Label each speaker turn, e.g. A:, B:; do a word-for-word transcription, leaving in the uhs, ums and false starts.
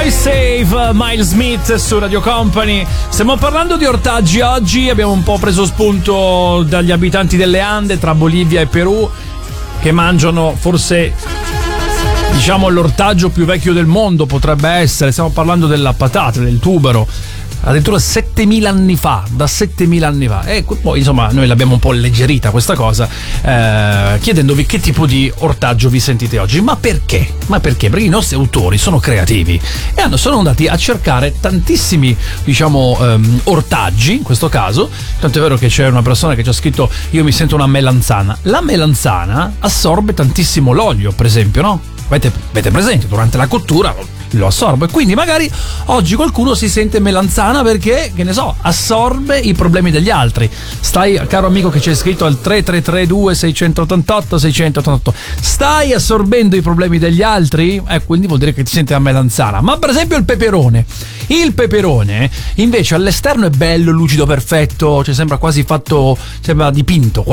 A: Drive Safe, Miles Smith su Radio Company. Stiamo parlando di ortaggi oggi, abbiamo un po' preso spunto dagli abitanti delle Ande tra Bolivia e Perù, che mangiano forse, diciamo, l'ortaggio più vecchio del mondo, potrebbe essere. Stiamo parlando della patata, del tubero, addirittura settemila anni fa, da settemila anni fa. E poi insomma noi l'abbiamo un po' alleggerita questa cosa, eh, chiedendovi che tipo di ortaggio vi sentite oggi. Ma perché? Ma perché? Perché i nostri autori sono creativi e hanno, sono andati a cercare tantissimi, diciamo, ehm, ortaggi, in questo caso. Tanto è vero che c'è una persona che ci ha scritto: io mi sento una melanzana. La melanzana assorbe tantissimo l'olio, per esempio, no? Avete, avete presente? Durante la cottura lo assorbe, quindi magari oggi qualcuno si sente melanzana perché, che ne so, assorbe i problemi degli altri. Stai, caro amico che c'è scritto al tre tre tre due sei otto otto sei otto otto, stai assorbendo i problemi degli altri? Eh, quindi vuol dire che ti senti la melanzana. Ma per esempio il peperone, il peperone invece all'esterno è bello, lucido, perfetto, cioè sembra quasi fatto, sembra dipinto